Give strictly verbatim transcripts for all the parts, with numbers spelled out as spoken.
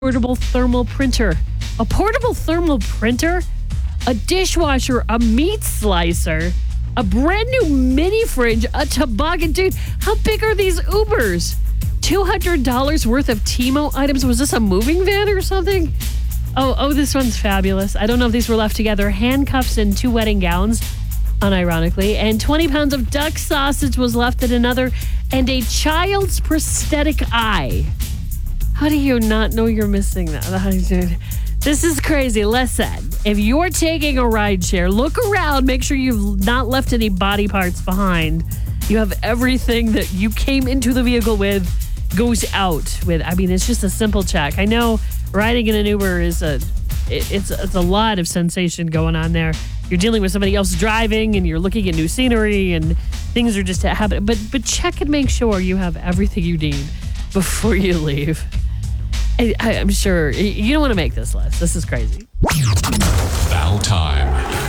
portable thermal printer. A portable thermal printer? A dishwasher, a meat slicer, a brand new mini fridge, a toboggan. Dude, how big are these Ubers? two hundred dollars worth of T-Mo items. Was this a moving van or something? Oh, oh, this one's fabulous. I don't know if these were left together. Handcuffs and two wedding gowns, unironically. And twenty pounds of duck sausage was left at another. And a child's prosthetic eye. How do you not know you're missing that? Dude, this is crazy. Listen, if you're taking a ride share, look around. Make sure you've not left any body parts behind. You have everything that you came into the vehicle with goes out with. I mean, it's just a simple check. I know riding in an Uber is a, it, it's, it's a lot of sensation going on there. You're dealing with somebody else driving and you're looking at new scenery and things are just happening. But, but check and make sure you have everything you need before you leave. I, I, I'm sure you don't want to make this list. This is crazy. Battle time.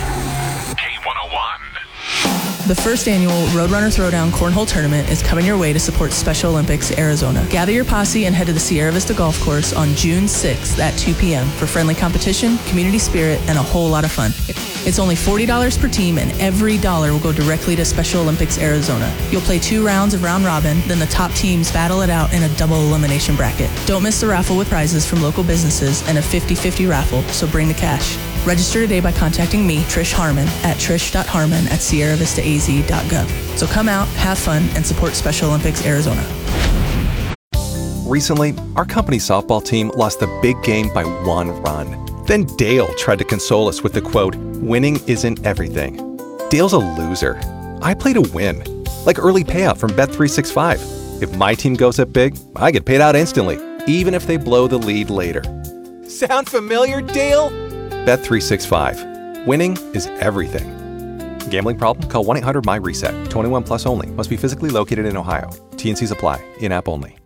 K one oh one. The first annual Roadrunner Throwdown Cornhole Tournament is coming your way to support Special Olympics Arizona. Gather your posse and head to the Sierra Vista Golf Course on June sixth at two p.m. for friendly competition, community spirit, and a whole lot of fun. It's only forty dollars per team, and every dollar will go directly to Special Olympics Arizona. You'll play two rounds of round robin, then the top teams battle it out in a double elimination bracket. Don't miss the raffle with prizes from local businesses and a fifty-fifty raffle, so bring the cash. Register today by contacting me, Trish Harmon, at trish dot harmon at sierra vista a z dot gov. So come out, have fun, and support Special Olympics Arizona. Recently, our company softball team lost the big game by one run. Then Dale tried to console us with the quote, "Winning isn't everything." Dale's a loser. I play to win, like early payout from Bet three sixty-five. If my team goes up big, I get paid out instantly, even if they blow the lead later. Sound familiar, Dale? Bet three sixty-five. Winning is everything. Gambling problem? Call one eight hundred M Y reset. twenty-one plus only. Must be physically located in Ohio. T and Cs apply. In-app only.